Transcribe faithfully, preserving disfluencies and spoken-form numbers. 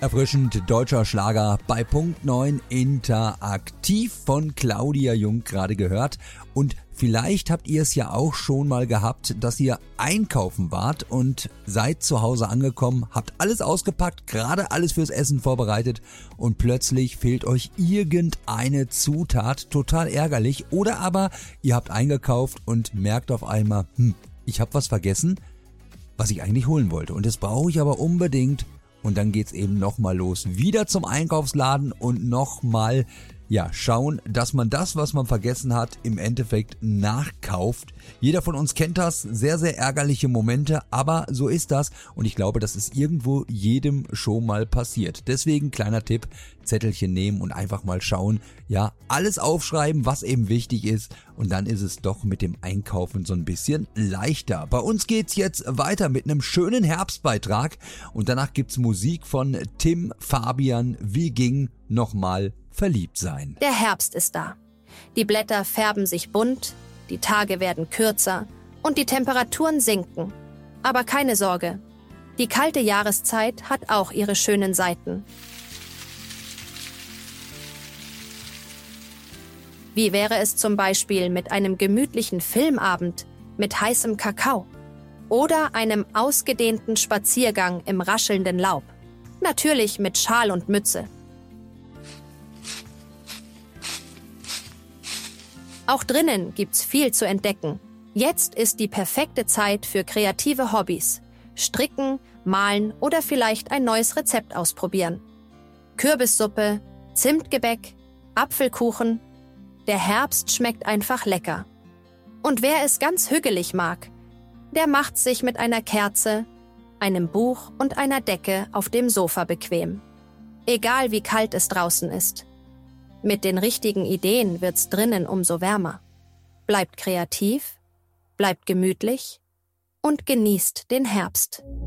Erfrischend deutscher Schlager bei Punkt neun interaktiv von Claudia Jung gerade gehört. Und vielleicht habt ihr es ja auch schon mal gehabt, dass ihr einkaufen wart und seid zu Hause angekommen, habt alles ausgepackt, gerade alles fürs Essen vorbereitet und plötzlich fehlt euch irgendeine Zutat, total ärgerlich. Oder aber ihr habt eingekauft und merkt auf einmal, hm, ich habe was vergessen, was ich eigentlich holen wollte und das brauche ich aber unbedingt. Und dann geht's eben nochmal los, wieder zum Einkaufsladen und nochmal, ja, schauen, dass man das, was man vergessen hat, im Endeffekt nachkauft. Jeder von uns kennt das, sehr, sehr ärgerliche Momente, aber so ist das und ich glaube, das ist irgendwo jedem schon mal passiert. Deswegen kleiner Tipp, Zettelchen nehmen und einfach mal schauen, ja, alles aufschreiben, was eben wichtig ist und dann ist es doch mit dem Einkaufen so ein bisschen leichter. Bei uns geht's jetzt weiter mit einem schönen Herbstbeitrag und danach gibt's Musik von Tim Fabian, Wie ging nochmal verliebt sein. Der Herbst ist da. Die Blätter färben sich bunt, die Tage werden kürzer und die Temperaturen sinken. Aber keine Sorge, die kalte Jahreszeit hat auch ihre schönen Seiten. Wie wäre es zum Beispiel mit einem gemütlichen Filmabend mit heißem Kakao oder einem ausgedehnten Spaziergang im raschelnden Laub? Natürlich mit Schal und Mütze. Auch drinnen gibt's viel zu entdecken. Jetzt ist die perfekte Zeit für kreative Hobbys. Stricken, malen oder vielleicht ein neues Rezept ausprobieren. Kürbissuppe, Zimtgebäck, Apfelkuchen. Der Herbst schmeckt einfach lecker. Und wer es ganz hügelig mag, der macht sich mit einer Kerze, einem Buch und einer Decke auf dem Sofa bequem. Egal wie kalt es draußen ist. Mit den richtigen Ideen wird's drinnen umso wärmer. Bleibt kreativ, bleibt gemütlich und genießt den Herbst.